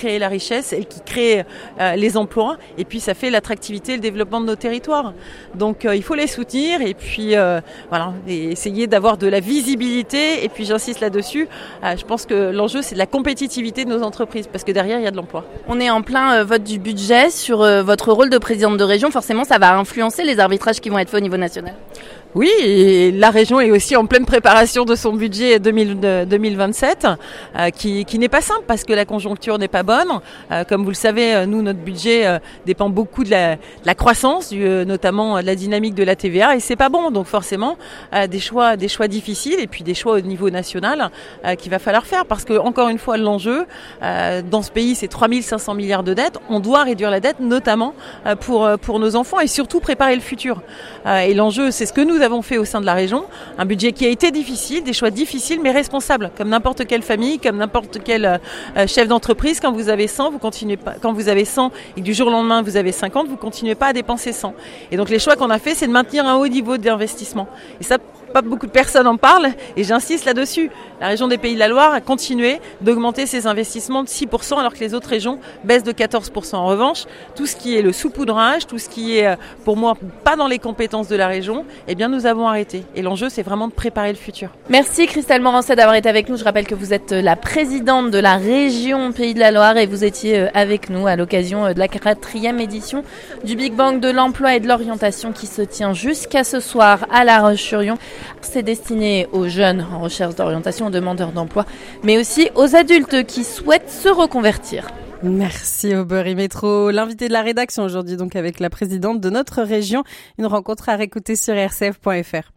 créer la richesse, celle qui crée les emplois, et puis ça fait l'attractivité et le développement de nos territoires. Donc il faut les soutenir et puis et essayer d'avoir de la visibilité. Et puis j'insiste là-dessus, je pense que l'enjeu c'est de la compétitivité de nos entreprises, parce que derrière il y a de l'emploi. On est en plein vote du budget sur votre rôle de présidente de région. Forcément, ça va influencer les arbitrages qui vont être faits au niveau national. Oui, et la région est aussi en pleine préparation de son budget 2027, qui n'est pas simple parce que la conjoncture n'est pas bonne. Comme vous le savez, nous, notre budget dépend beaucoup de la croissance, notamment de la dynamique de la TVA, et c'est pas bon. Donc forcément, des choix difficiles, et puis des choix au niveau national qu'il va falloir faire, parce que encore une fois, l'enjeu dans ce pays, c'est 3500 milliards de dettes. On doit réduire la dette, notamment pour nos enfants, et surtout préparer le futur. Et l'enjeu, c'est ce que nous avons fait au sein de la région, un budget qui a été difficile, des choix difficiles mais responsables, comme n'importe quelle famille, comme n'importe quel chef d'entreprise. Quand vous avez 100, vous continuez pas. Quand vous avez 100 et que du jour au lendemain vous avez 50, vous continuez pas à dépenser 100. Et donc les choix qu'on a fait, c'est de maintenir un haut niveau d'investissement. Et ça, pas beaucoup de personnes en parlent, et j'insiste là-dessus. La région des Pays de la Loire a continué d'augmenter ses investissements de 6%, alors que les autres régions baissent de 14%. En revanche, tout ce qui est le saupoudrage, tout ce qui est, pour moi, pas dans les compétences de la région, eh bien, nous avons arrêté. Et l'enjeu, c'est vraiment de préparer le futur. Merci Christelle Morancet d'avoir été avec nous. Je rappelle que vous êtes la présidente de la région Pays de la Loire, et vous étiez avec nous à l'occasion de la 4e édition du Big Bang de l'emploi et de l'orientation, qui se tient jusqu'à ce soir à La Roche-sur-Yon. C'est destiné aux jeunes en recherche d'orientation, aux demandeurs d'emploi, mais aussi aux adultes qui souhaitent se reconvertir. Merci Aubery Métro. L'invité de la rédaction aujourd'hui, donc avec la présidente de notre région. Une rencontre à réécouter sur rcf.fr.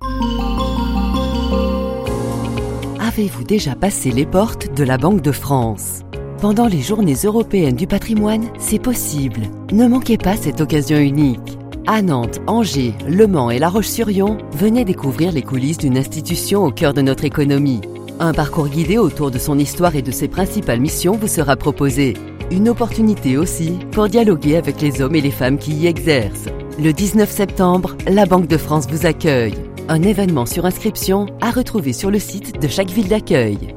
Avez-vous déjà passé les portes de la Banque de France ? Pendant les Journées européennes du patrimoine, c'est possible. Ne manquez pas cette occasion unique. À Nantes, Angers, Le Mans et La Roche-sur-Yon, venez découvrir les coulisses d'une institution au cœur de notre économie. Un parcours guidé autour de son histoire et de ses principales missions vous sera proposé. Une opportunité aussi pour dialoguer avec les hommes et les femmes qui y exercent. Le 19 septembre, la Banque de France vous accueille. Un événement sur inscription à retrouver sur le site de chaque ville d'accueil.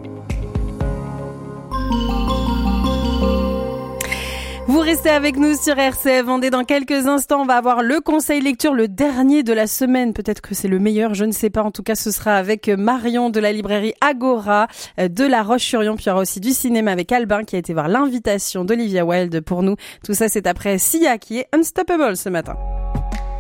Vous restez avec nous sur RCF Vendée. Dans quelques instants, on va avoir le conseil lecture, le dernier de la semaine. Peut-être que c'est le meilleur, je ne sais pas. En tout cas, ce sera avec Marion de la librairie Agora de La Roche-sur-Yon. Puis il y aura aussi du cinéma avec Albin qui a été voir l'invitation d'Olivia Wilde pour nous. Tout ça, c'est après Sia qui est Unstoppable ce matin.